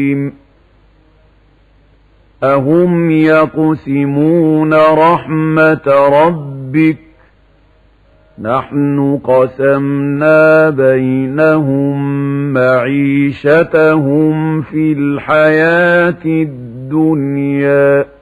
أهم يقسمون رحمة ربك نحن قسمنا بينهم معيشتهم في الحياة الدنيا